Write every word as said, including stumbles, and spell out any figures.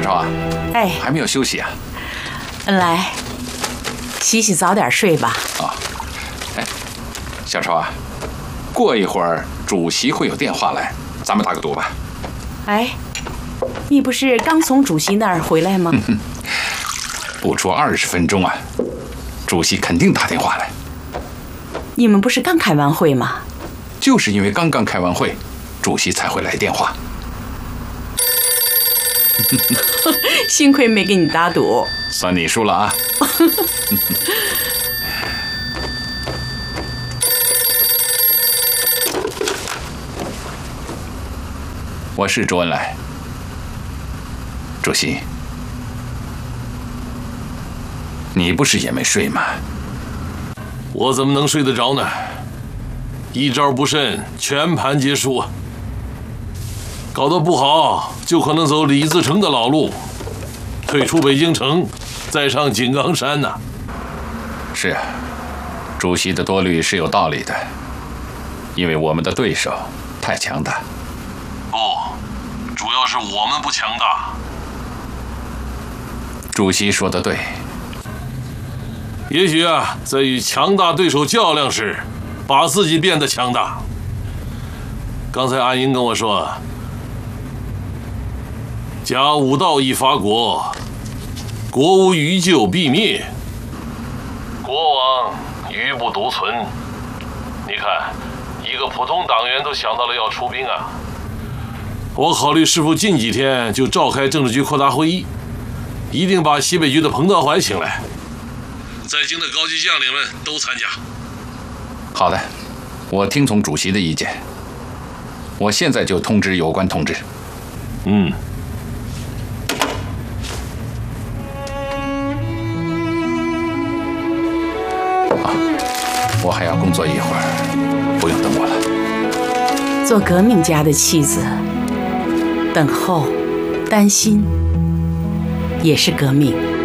超啊， 哎， 还没有休息啊？ 来，洗洗早点睡吧。 啊，哎，小超啊，过一会儿主席会有电话来，咱们打个赌吧。 哎，你不是刚从主席那儿回来吗？ 不出二十分钟啊，主席肯定打电话来。 你们不是刚开完会吗？ 就是因为刚刚开完会，主席才会来电话。 幸亏没给你打赌， 算你输了啊！我是周恩来，主席，你不是也没睡吗？ 我怎么能睡得着呢？一招不慎，全盘皆输啊！搞得不好，就可能走李自成的老路，退出北京城，再上井冈山呐。 是啊，主席的多虑是有道理的，因为我们的对手太强大。 不，主要是我们不强大。 主席说得对。 也许啊，在与强大对手较量时，把自己变得强大。刚才阿英跟我说，假武道以伐国，国无余救必灭，国亡余不独存。你看，一个普通党员都想到了要出兵啊。我考虑是否近几天就召开政治局扩大会议，一定把西北局的彭德怀请来，在京的高级将领们都参加。 好的，我听从主席的意见，我现在就通知有关同志。 嗯。 啊，我还要工作一会儿，不用等我了。 做革命家的妻子，等候、担心，也是革命。